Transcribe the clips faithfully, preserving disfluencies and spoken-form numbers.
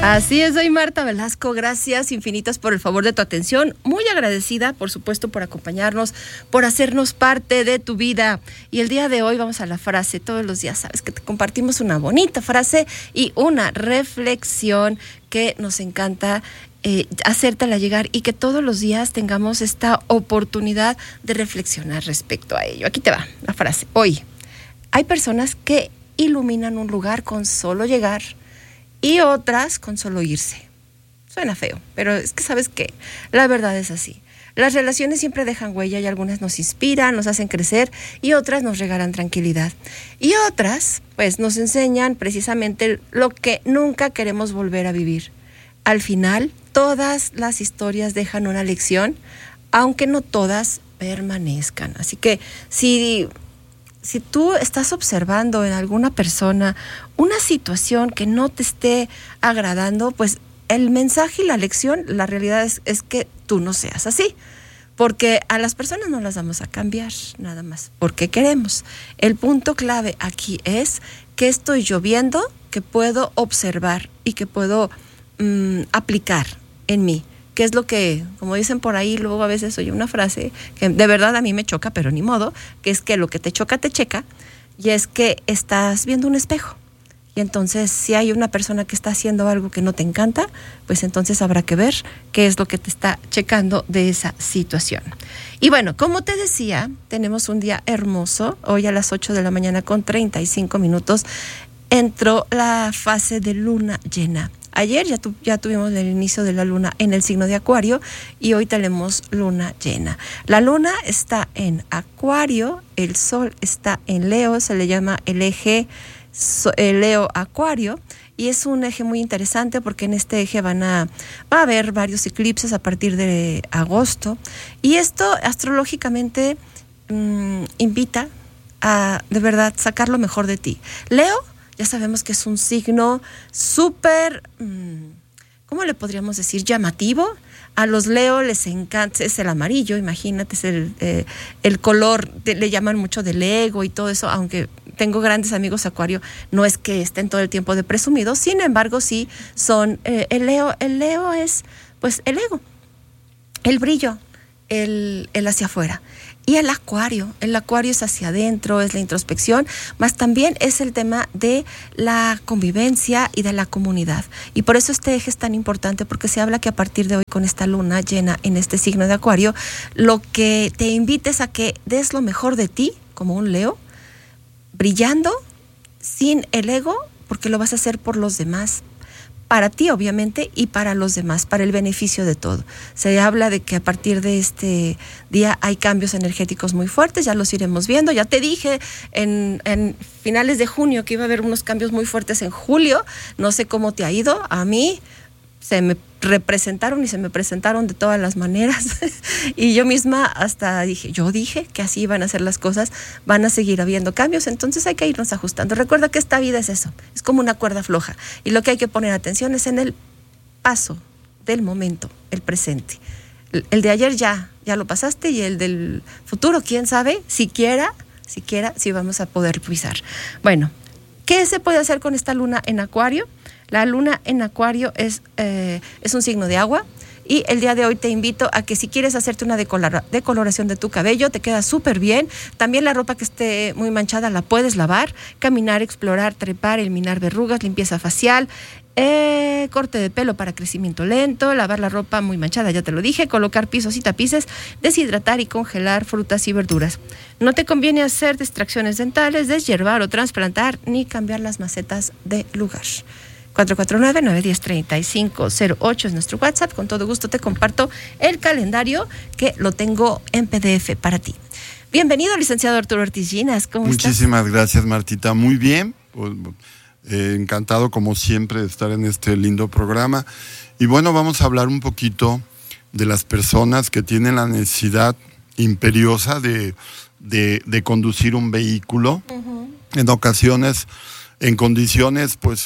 Así es, soy Marta Velasco, gracias infinitas por el favor de tu atención, muy agradecida por supuesto por acompañarnos, por hacernos parte de tu vida, y el día de hoy vamos a la frase. Todos los días sabes que te compartimos una bonita frase y una reflexión que nos encanta eh, hacértela llegar, y que todos los días tengamos esta oportunidad de reflexionar respecto a ello. Aquí te va la frase. Hoy hay personas que iluminan un lugar con solo llegar y otras con solo irse. Suena feo, pero es que sabes que la verdad es así. Las relaciones siempre dejan huella, y algunas nos inspiran, nos hacen crecer, y otras nos regalan tranquilidad. Y otras, pues, nos enseñan precisamente lo que nunca queremos volver a vivir. Al final, todas las historias dejan una lección, aunque no todas permanezcan. Así que si... Si tú estás observando en alguna persona una situación que no te esté agradando, pues el mensaje y la lección, la realidad es, es que tú no seas así. Porque a las personas no las vamos a cambiar, nada más, porque queremos. El punto clave aquí es que estoy yo viendo, que puedo observar y que puedo mmm, aplicar en mí. Que es lo que, como dicen por ahí, luego a veces oye una frase que de verdad a mí me choca, pero ni modo, que es que lo que te choca, te checa, y es que estás viendo un espejo. Y entonces, si hay una persona que está haciendo algo que no te encanta, pues entonces habrá que ver qué es lo que te está checando de esa situación. Y bueno, como te decía, tenemos un día hermoso. Hoy a las ocho de la mañana con treinta y cinco minutos entró la fase de luna llena. Ayer ya, tu, ya tuvimos el inicio de la luna en el signo de Acuario, y hoy tenemos luna llena. La luna está en Acuario, el sol está en Leo, se le llama el eje Leo-Acuario, y es un eje muy interesante porque en este eje van a, va a haber varios eclipses a partir de agosto, y esto astrológicamente mmm, invita a de verdad sacar lo mejor de ti. Leo, ya sabemos que es un signo súper, ¿cómo le podríamos decir? Llamativo. A los Leo les encanta, es el amarillo, imagínate, es el, eh, el color, de, le llaman mucho del ego y todo eso, aunque tengo grandes amigos Acuario, no es que estén todo el tiempo de presumidos, sin embargo sí son, eh, el Leo, el Leo es pues el ego, el brillo, el, el hacia afuera. Y el Acuario, el Acuario es hacia adentro, es la introspección, más también es el tema de la convivencia y de la comunidad. Y por eso este eje es tan importante, porque se habla que a partir de hoy, con esta luna llena en este signo de Acuario, lo que te invita es a que des lo mejor de ti, como un Leo, brillando, sin el ego, porque lo vas a hacer por los demás. Para ti, obviamente, y para los demás, para el beneficio de todo. Se habla de que a partir de este día hay cambios energéticos muy fuertes, ya los iremos viendo. Ya te dije en, en finales de junio que iba a haber unos cambios muy fuertes en julio. No sé cómo te ha ido. A mí se me representaron y se me presentaron de todas las maneras. Y yo misma hasta dije, yo dije que así iban a ser las cosas, van a seguir habiendo cambios, entonces hay que irnos ajustando. Recuerda que esta vida es eso, es como una cuerda floja, y lo que hay que poner atención es en el paso del momento, el presente. El, el de ayer ya, ya lo pasaste, y el del futuro, quién sabe, siquiera, siquiera si vamos a poder pisar. Bueno, ¿qué se puede hacer con esta luna en Acuario? La luna en Acuario es, eh, es un signo de agua, y el día de hoy te invito a que si quieres hacerte una decolora, decoloración de tu cabello, te queda súper bien. También la ropa que esté muy manchada la puedes lavar, caminar, explorar, trepar, eliminar verrugas, limpieza facial, eh, corte de pelo para crecimiento lento, lavar la ropa muy manchada, ya te lo dije, colocar pisos y tapices, deshidratar y congelar frutas y verduras. No te conviene hacer extracciones dentales, deshiervar o trasplantar, ni cambiar las macetas de lugar. cuatro cuatro nueve, nueve uno cero, tres cinco cero ocho es nuestro WhatsApp. Con todo gusto te comparto el calendario, que lo tengo en P D F para ti. Bienvenido, licenciado Arturo Ortiz Ginas. ¿Cómo estás? Muchísimas gracias, Martita. Muy bien. Pues, eh, encantado, como siempre, de estar en este lindo programa. Y bueno, vamos a hablar un poquito de las personas que tienen la necesidad imperiosa de, de, de conducir un vehículo. Uh-huh. En ocasiones, en condiciones, pues,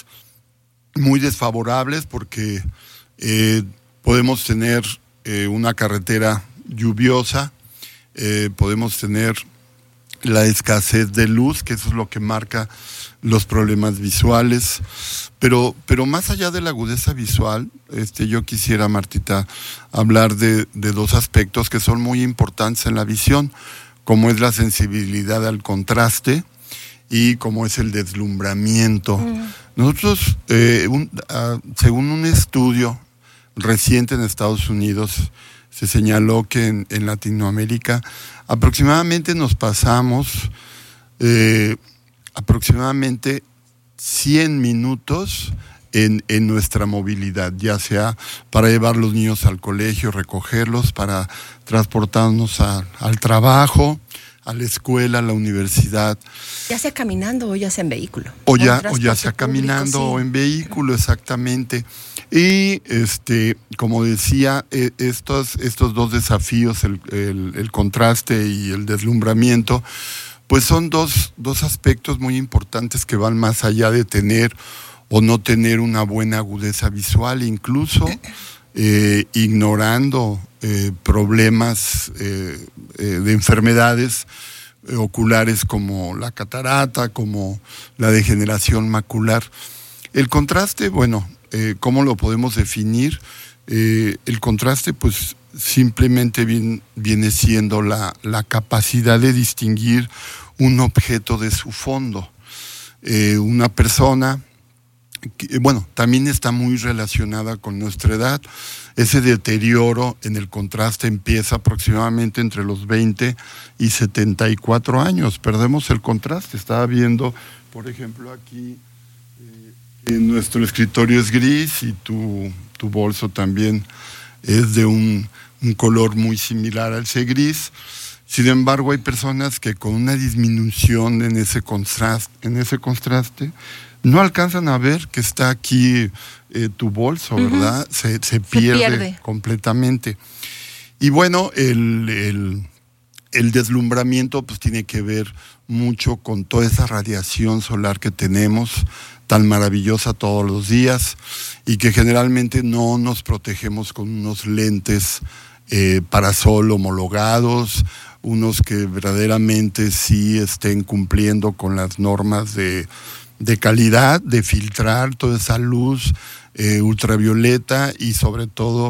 muy desfavorables, porque eh, podemos tener eh, una carretera lluviosa, eh, podemos tener la escasez de luz, que eso es lo que marca los problemas visuales. Pero, pero más allá de la agudeza visual, este, yo quisiera, Martita, hablar de, de dos aspectos que son muy importantes en la visión, como es la sensibilidad al contraste y como es el deslumbramiento. Mm. Nosotros, eh, un, uh, según un estudio reciente en Estados Unidos, se señaló que en, en Latinoamérica aproximadamente nos pasamos eh, aproximadamente cien minutos en, en nuestra movilidad, ya sea para llevar los niños al colegio, recogerlos, para transportarnos a, al trabajo, a la escuela, a la universidad. Ya sea caminando o ya sea en vehículo. O ya, o ya sea caminando público, sí. o en vehículo, exactamente. Y este, como decía, eh, estos, estos dos desafíos, el, el, el contraste y el deslumbramiento, pues son dos, dos aspectos muy importantes que van más allá de tener o no tener una buena agudeza visual, incluso eh, ignorando eh, problemas eh, eh, de enfermedades eh, oculares como la catarata, como la degeneración macular. El contraste, bueno, eh, ¿cómo lo podemos definir? Eh, el contraste, pues, simplemente viene, viene siendo la, la capacidad de distinguir un objeto de su fondo. Eh, una persona, que, bueno, también está muy relacionada con nuestra edad. Ese deterioro en el contraste empieza aproximadamente entre los veinte y setenta y cuatro años. Perdemos el contraste. Estaba viendo, por ejemplo, aquí eh, que nuestro escritorio es gris y tu, tu bolso también es de un, un color muy similar al ese gris. Sin embargo, hay personas que con una disminución en ese contraste, en ese contraste no alcanzan a ver que está aquí eh, tu bolso, ¿verdad? Uh-huh. Se, se, pierde se pierde completamente. Y bueno, el, el, el deslumbramiento pues tiene que ver mucho con toda esa radiación solar que tenemos, tan maravillosa todos los días, y que generalmente no nos protegemos con unos lentes eh, parasol homologados, unos que verdaderamente sí estén cumpliendo con las normas de, de calidad, de filtrar toda esa luz eh, ultravioleta y sobre todo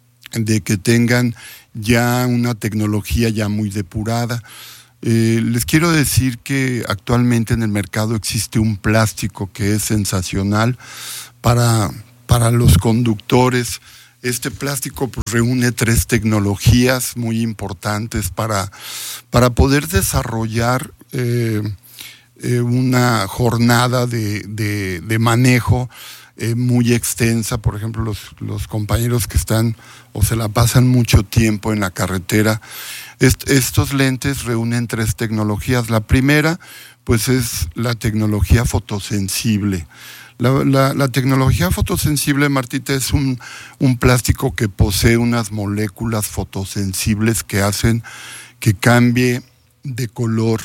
de que tengan ya una tecnología ya muy depurada. Eh, les quiero decir que actualmente en el mercado existe un plástico que es sensacional para, para los conductores. Este plástico pues, reúne tres tecnologías muy importantes para, para poder desarrollar eh, eh, una jornada de, de, de manejo eh, muy extensa. Por ejemplo, los, los compañeros que están o se la pasan mucho tiempo en la carretera, est- estos lentes reúnen tres tecnologías. La primera, pues es la tecnología fotosensible. La, la, la tecnología fotosensible, Martita, es un, un plástico que posee unas moléculas fotosensibles que hacen que cambie de color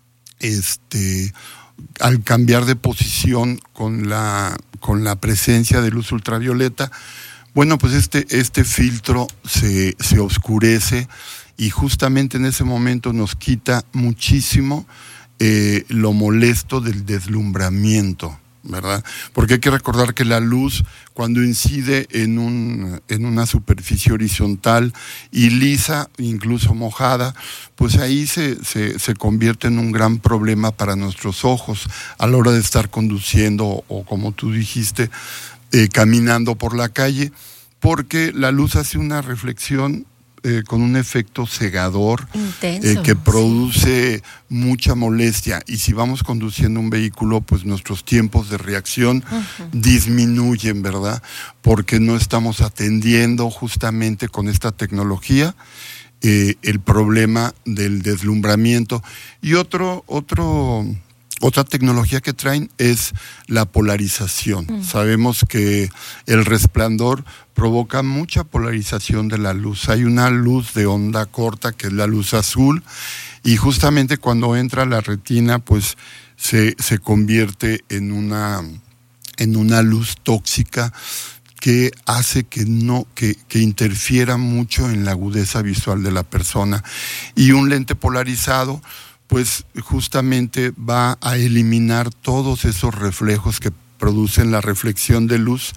este, al cambiar de posición con la, con la presencia de luz ultravioleta. Bueno, pues este, este filtro se, se oscurece y justamente en ese momento nos quita muchísimo eh, lo molesto del deslumbramiento, ¿verdad? Porque hay que recordar que la luz, cuando incide en, un, en una superficie horizontal y lisa, incluso mojada, pues ahí se, se, se convierte en un gran problema para nuestros ojos a la hora de estar conduciendo o, o como tú dijiste, eh, caminando por la calle, porque la luz hace una reflexión Eh, con un efecto cegador intenso, eh, que produce sí. mucha molestia, y si vamos conduciendo un vehículo pues nuestros tiempos de reacción uh-huh. disminuyen, ¿verdad? Porque no estamos atendiendo justamente con esta tecnología eh, el problema del deslumbramiento. Y otro, otro Otra tecnología que traen es la polarización. Mm. Sabemos que el resplandor provoca mucha polarización de la luz. Hay una luz de onda corta que es la luz azul, y justamente cuando entra a la retina pues se, se convierte en una, en una luz tóxica que hace que no que, que interfiera mucho en la agudeza visual de la persona. Y un lente polarizado pues justamente va a eliminar todos esos reflejos que producen la reflexión de luz.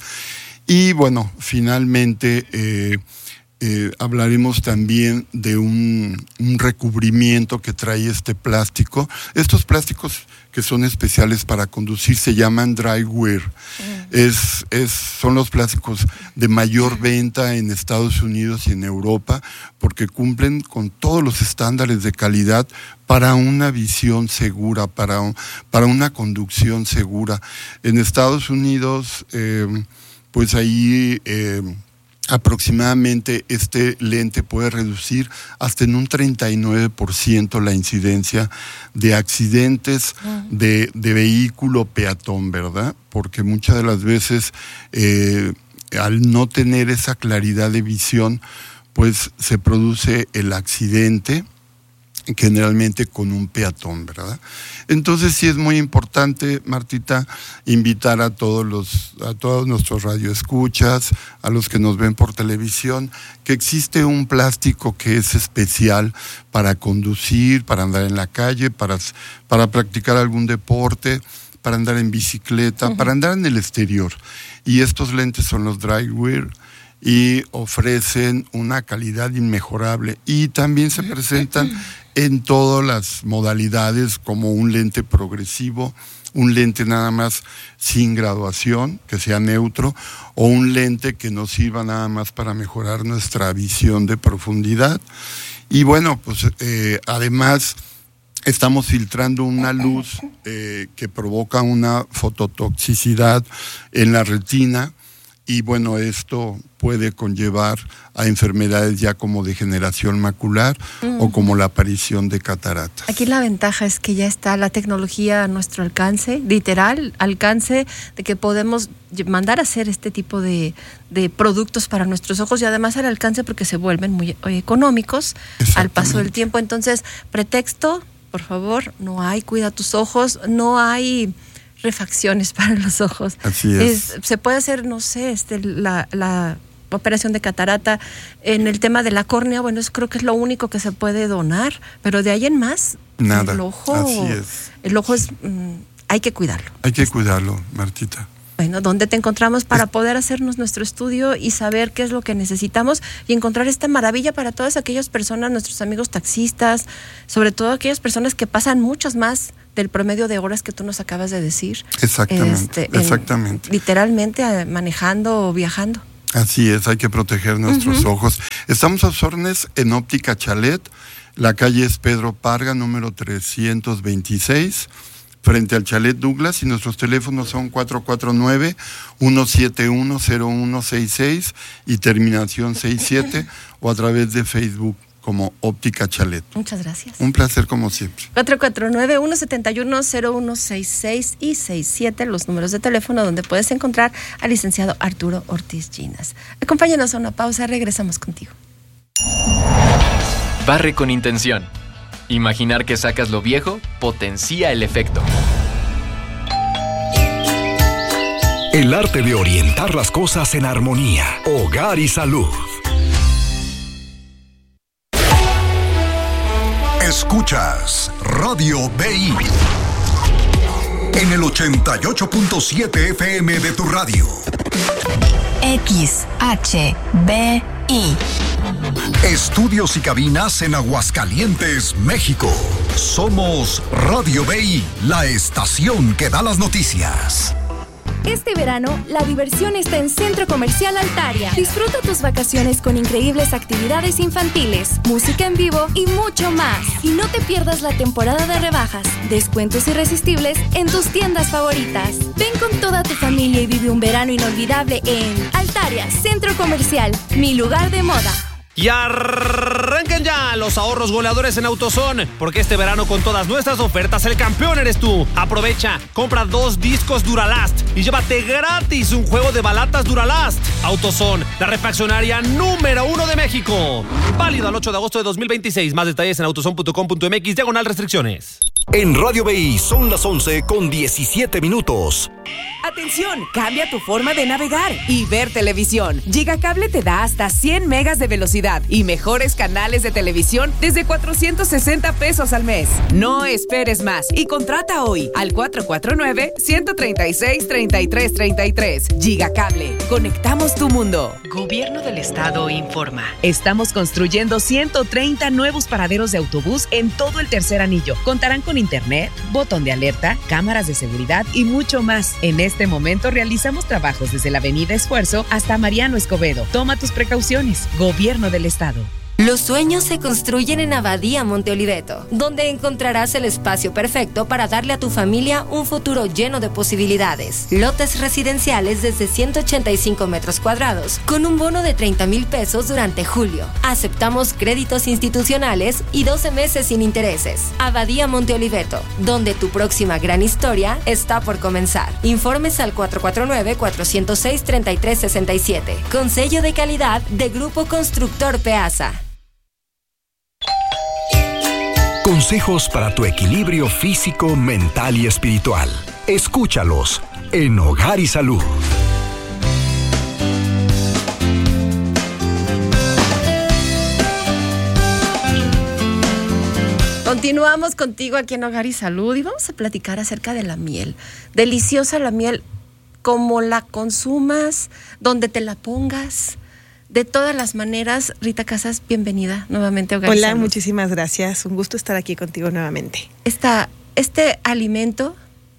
Y bueno, finalmente eh, eh, hablaremos también de un, un recubrimiento que trae este plástico. Estos plásticos que son especiales para conducir se llaman dryware. Mm. Es, es, son los plásticos de mayor venta en Estados Unidos y en Europa porque cumplen con todos los estándares de calidad para una visión segura, para, un, para una conducción segura. En Estados Unidos, eh, pues ahí eh, aproximadamente este lente puede reducir hasta en un treinta y nueve por ciento la incidencia de accidentes de, de vehículo peatón, ¿verdad? Porque muchas de las veces eh, al no tener esa claridad de visión, pues se produce el accidente, generalmente con un peatón, ¿verdad? Entonces sí es muy importante, Martita, invitar a todos los, a todos nuestros radioescuchas, a los que nos ven por televisión, que existe un plástico que es especial para conducir, para andar en la calle, para, para practicar algún deporte, para andar en bicicleta, uh-huh. para andar en el exterior. Y estos lentes son los dryware y ofrecen una calidad inmejorable y también se presentan en todas las modalidades como un lente progresivo, un lente nada más sin graduación, que sea neutro, o un lente que nos sirva nada más para mejorar nuestra visión de profundidad. Y bueno, pues eh, además estamos filtrando una luz eh, que provoca una fototoxicidad en la retina. Y bueno, esto puede conllevar a enfermedades ya como degeneración macular mm. o como la aparición de cataratas. Aquí la ventaja es que ya está la tecnología a nuestro alcance, literal, alcance de que podemos mandar a hacer este tipo de, de productos para nuestros ojos y además al alcance porque se vuelven muy económicos al paso del tiempo. Entonces, pretexto, por favor, no hay, cuida tus ojos, no hay refacciones para los ojos. Así es. es se puede hacer, no sé, este, la, la operación de catarata. En el tema de la córnea, bueno, es, creo que es lo único que se puede donar, pero de ahí en más, nada. El ojo, Así es. El ojo es, mmm, hay que cuidarlo. Hay que cuidarlo, Martita. Bueno, ¿dónde te encontramos para poder hacernos nuestro estudio y saber qué es lo que necesitamos y encontrar esta maravilla para todas aquellas personas, nuestros amigos taxistas, sobre todo aquellas personas que pasan muchas más del promedio de horas que tú nos acabas de decir? Exactamente, este, exactamente. En, literalmente manejando o viajando. Así es, hay que proteger nuestros uh-huh. ojos. Estamos a sus órdenes en Óptica Chalet, la calle es Pedro Parga, número trescientos veintiséis, frente al Chalet Douglas, y nuestros teléfonos son cuatro cuatro nueve, uno siete uno, cero uno seis seis y terminación sesenta y siete o a través de Facebook como Óptica Chalet. Muchas gracias. Un placer como siempre. cuatro cuatro nueve, uno siete uno, cero uno seis seis y sesenta y siete, los números de teléfono donde puedes encontrar al licenciado Arturo Ortiz Ginas. Acompáñanos a una pausa, regresamos contigo. Barre con intención. Imaginar que sacas lo viejo potencia el efecto. El arte de orientar las cosas en armonía. Hogar y salud. Escuchas Radio B I en el ochenta y ocho punto siete F M de tu radio. X H B I. Estudios y cabinas en Aguascalientes, México. Somos Radio B I, la estación que da las noticias. Este verano, la diversión está en Centro Comercial Altaria. Disfruta tus vacaciones con increíbles actividades infantiles, música en vivo y mucho más. Y no te pierdas la temporada de rebajas, descuentos irresistibles en tus tiendas favoritas. Ven con toda tu familia y vive un verano inolvidable en Altaria, Centro Comercial, mi lugar de moda. Y arranquen ya los ahorros goleadores en AutoZone, porque este verano con todas nuestras ofertas el campeón eres tú. Aprovecha, compra dos discos Duralast y llévate gratis un juego de balatas Duralast. AutoZone, la refaccionaria número uno de México. Válido al ocho de agosto de dos mil veintiséis. Más detalles en autozone punto com punto m x, diagonal restricciones. En Radio B I son las once con diecisiete minutos. Atención, cambia tu forma de navegar y ver televisión. Gigacable te da hasta cien megas de velocidad calidad y mejores canales de televisión desde cuatrocientos sesenta pesos al mes. No esperes más y contrata hoy al cuatro cuatro nueve, uno tres seis, tres tres tres tres. Gigacable, conectamos tu mundo. Gobierno del Estado informa. Estamos construyendo ciento treinta nuevos paraderos de autobús en todo el tercer anillo. Contarán con internet, botón de alerta, cámaras de seguridad y mucho más. En este momento realizamos trabajos desde la Avenida Esfuerzo hasta Mariano Escobedo. Toma tus precauciones. Gobierno del Estado. Los sueños se construyen en Abadía Monte Oliveto, donde encontrarás el espacio perfecto para darle a tu familia un futuro lleno de posibilidades. Lotes residenciales desde ciento ochenta y cinco metros cuadrados, con un bono de treinta mil pesos durante julio. Aceptamos créditos institucionales y doce meses sin intereses. Abadía Monte Oliveto, donde tu próxima gran historia está por comenzar. Informes al cuatro cuatro nueve, cuatro cero seis, tres tres seis siete. Con sello de calidad de Grupo Constructor Peasa. Consejos para tu equilibrio físico, mental y espiritual. Escúchalos en Hogar y Salud. Continuamos contigo aquí en Hogar y Salud y vamos a platicar acerca de la miel. Deliciosa la miel, como la consumas, donde te la pongas. De todas las maneras, Rita Casas, bienvenida nuevamente a Hogar y Hola, Salud. Muchísimas gracias. Un gusto estar aquí contigo nuevamente. Esta, este alimento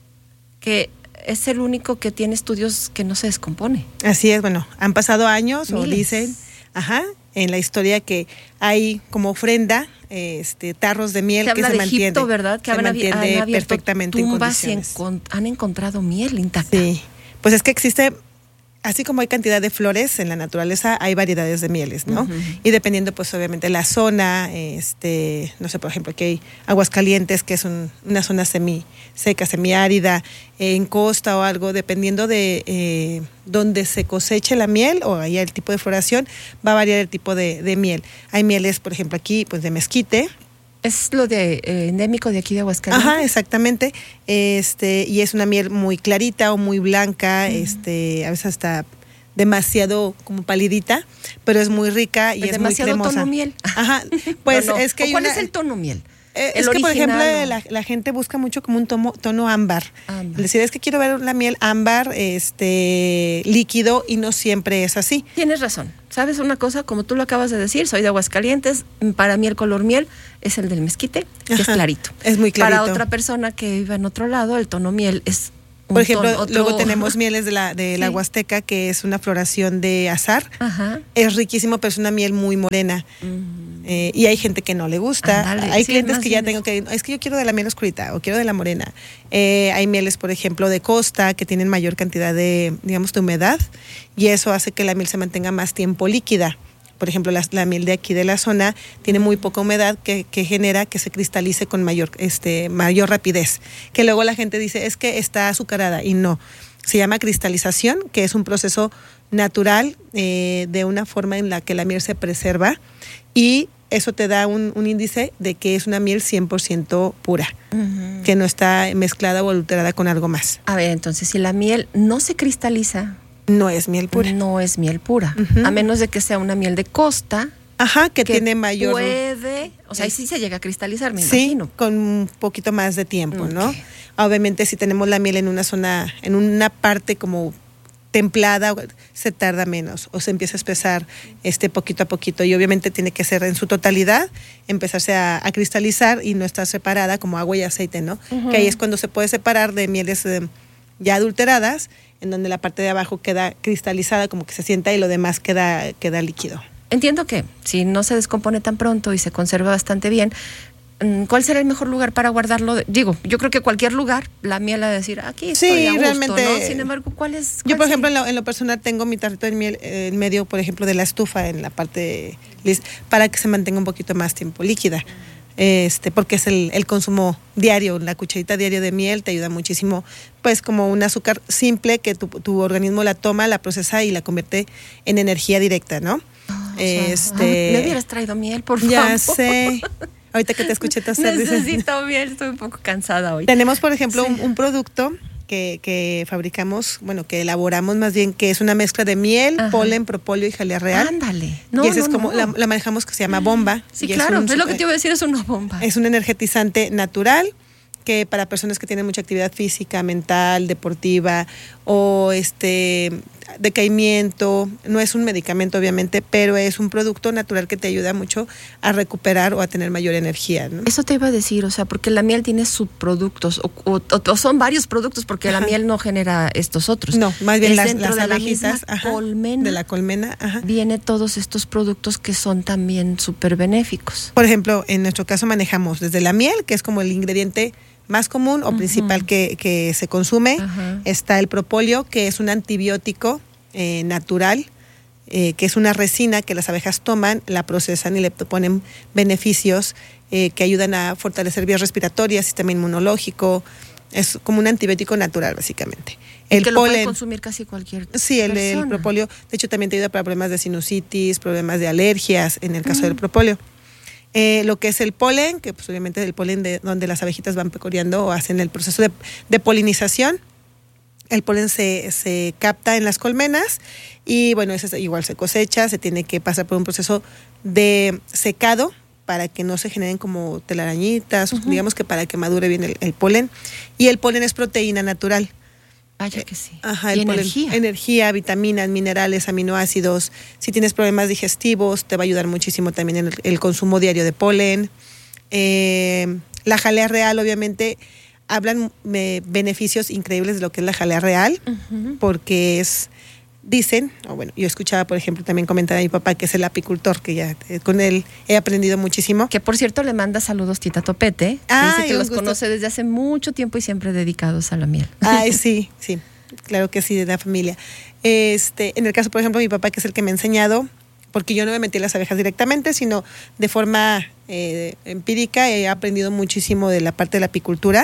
que es el único que tiene estudios que no se descompone. Así es, bueno, han pasado años, Miles. o dicen, ajá, en la historia que hay como ofrenda, este, tarros de miel se que habla se de mantiene, Egipto, ¿verdad? Que se han, mantiene han abierto perfectamente tumbas en y condiciones. encont- han encontrado miel intacta. Sí, pues es que existe, así como hay cantidad de flores en la naturaleza, hay variedades de mieles, ¿no? Uh-huh. Y dependiendo, pues, obviamente, la zona, este, no sé, por ejemplo, aquí hay Aguascalientes, que es un, una zona semi seca, semiárida, eh, en costa o algo, dependiendo de eh, donde se coseche la miel o haya el tipo de floración, va a variar el tipo de, de miel. Hay mieles, por ejemplo, aquí, pues, de mezquite. Es lo de eh, endémico de aquí de Aguascalientes. Ajá, exactamente. Este, y es una miel muy clarita o muy blanca, uh-huh. este, a veces hasta demasiado como palidita, pero es muy rica y pues es muy cremosa. Demasiado tono miel. Ajá, pues no, no. es que hay ¿Cuál una, es el tono miel? Eh, el es que, por ejemplo, original, ¿no? la, la gente busca mucho como un tomo, tono ámbar. ámbar. Es decir, es que quiero ver la miel ámbar, este, líquido, y no siempre es así. Tienes razón. ¿Sabes una cosa? Como tú lo acabas de decir, soy de Aguascalientes, para mí el color miel es el del mezquite, que Ajá, es clarito. es muy clarito. Para otra persona que vive en otro lado, el tono miel es un Por ejemplo, tono, otro... luego tenemos mieles de la, de la Sí. Huasteca, que es una floración de azahar. Ajá. Es riquísimo, pero es una miel muy morena. Mm. Eh, y hay gente que no le gusta. Ándale, Hay sí, clientes más que ya bien tengo que... Es que yo quiero de la miel oscurita o quiero de la morena. Eh, hay mieles, por ejemplo, de costa, que tienen mayor cantidad de, digamos, de humedad. Y eso hace que la miel se mantenga más tiempo líquida. Por ejemplo, la, la miel de aquí de la zona tiene muy poca humedad que, que genera que se cristalice con mayor, este, mayor rapidez. Que luego la gente dice, es que está azucarada, y no. Se llama cristalización, que es un proceso natural eh, de una forma en la que la miel se preserva, y eso te da un, un índice de que es una miel cien por ciento pura, uh-huh. que no está mezclada o adulterada con algo más. A ver, entonces, si la miel no se cristaliza... No es miel pura. No es miel pura, uh-huh. a menos de que sea una miel de costa. Ajá, que, que tiene mayor... puede, o sea, ahí sí se llega a cristalizar, me sí, imagino. Con un poquito más de tiempo, okay. ¿no? Obviamente, si tenemos la miel en una zona, en una parte como templada, se tarda menos o se empieza a espesar este poquito a poquito, y obviamente tiene que ser en su totalidad, empezarse a, a cristalizar y no estar separada como agua y aceite, ¿no? Uh-huh. Que ahí es cuando se puede separar de mieles eh, ya adulteradas, en donde la parte de abajo queda cristalizada, como que se sienta, y lo demás queda, queda líquido. Entiendo que si no se descompone tan pronto y se conserva bastante bien, ¿cuál será el mejor lugar para guardarlo? Digo, yo creo que cualquier lugar, la miel ha de decir, aquí estoy sí, a gusto, realmente, ¿no? Sin embargo, ¿cuál es? Cuál yo, por sí? ejemplo, en lo, en lo personal tengo mi tarrito de miel eh, en medio, por ejemplo, de la estufa, en la parte lis, para que se mantenga un poquito más tiempo líquida. Este, porque es el, el consumo diario, la cucharita diaria de miel te ayuda muchísimo, pues como un azúcar simple que tu, tu organismo la toma, la procesa y la convierte en energía directa, ¿no? Oh, este, o sea, me hubieras traído miel, por favor. Ya sé. Ahorita que te escuché toser, necesito miel, estoy un poco cansada hoy. Tenemos, por ejemplo, sí. un, un producto que, que fabricamos, bueno, que elaboramos más bien, que es una mezcla de miel, Ajá. polen, propóleo y jalea real. Ándale. No, y esa no, es como, no. la, la manejamos que se llama bomba. Sí, claro, es, un, es lo que te iba a decir, es una bomba. Es un energetizante natural que para personas que tienen mucha actividad física, mental, deportiva o este decaimiento, no es un medicamento obviamente, pero es un producto natural que te ayuda mucho a recuperar o a tener mayor energía, ¿no? Eso te iba a decir, o sea, porque la miel tiene subproductos o, o, o son varios productos porque ajá. la miel no genera estos otros. No, más bien es las, dentro las de abejitas la misma colmena, de la colmena, ajá. viene todos estos productos que son también súper benéficos. Por ejemplo, en nuestro caso manejamos desde la miel, que es como el ingrediente más común o uh-huh. principal que, que se consume. Uh-huh. Está el propóleo, que es un antibiótico eh, natural, eh, que es una resina que las abejas toman, la procesan y le ponen beneficios eh, que ayudan a fortalecer vías respiratorias, sistema inmunológico. Es como un antibiótico natural, básicamente. El que polen, lo puede consumir casi cualquier Sí, el, el propóleo, de hecho, también te ayuda para problemas de sinusitis, problemas de alergias, en el caso uh-huh. del propóleo. Eh, lo que es el polen, que pues obviamente el polen de donde las abejitas van pecoreando o hacen el proceso de, de polinización. El polen se, se capta en las colmenas y bueno, ese igual se cosecha, se tiene que pasar por un proceso de secado para que no se generen como telarañitas, uh-huh. digamos que para que madure bien el, el polen. Y el polen es proteína natural. Vaya que sí. Ajá, el polen, energía. Energía, vitaminas, minerales, aminoácidos. Si tienes problemas digestivos, te va a ayudar muchísimo también en el, el consumo diario de polen. Eh, la jalea real, obviamente, hablan eh, beneficios increíbles de lo que es la jalea real, uh-huh. porque es, dicen, o bueno, yo escuchaba, por ejemplo, también comentar a mi papá, que es el apicultor, que ya eh, con él he aprendido muchísimo. Que por cierto le manda saludos Tita Topete, ah, dice que los gusto. conoce desde hace mucho tiempo y siempre dedicados a la miel. Ay, sí, sí, claro que sí, de la familia. Este, en el caso, por ejemplo, mi papá, que es el que me ha enseñado, porque yo no me metí en las abejas directamente, sino de forma eh, empírica, he aprendido muchísimo de la parte de la apicultura.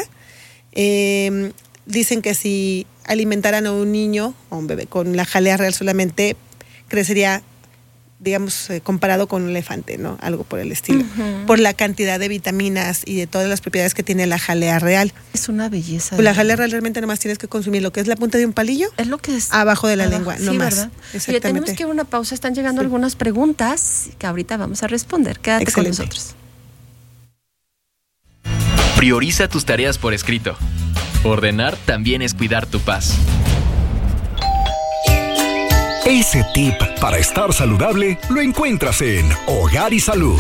Eh, dicen que si alimentaran a un niño o un bebé con la jalea real solamente, crecería, digamos, eh, comparado con un elefante, ¿no? Algo por el estilo. Uh-huh. Por la cantidad de vitaminas y de todas las propiedades que tiene la jalea real. Es una belleza. Pues la jalea real realmente nomás tienes que consumir lo que es la punta de un palillo. Es lo que es. Abajo de la abajo, lengua, sí, no más. ¿verdad? Exactamente. Oye, tenemos que ir a una pausa. Están llegando sí. algunas preguntas que ahorita vamos a responder. Quédate Excelente. con nosotros. Prioriza tus tareas por escrito. Ordenar también es cuidar tu paz. Ese tip para estar saludable lo encuentras en Hogar y Salud.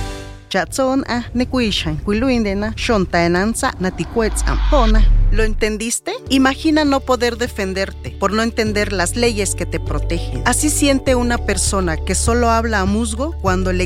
¿Lo entendiste? Imagina no poder defenderte por no entender las leyes que te protegen. Así siente una persona que solo habla a musgo cuando le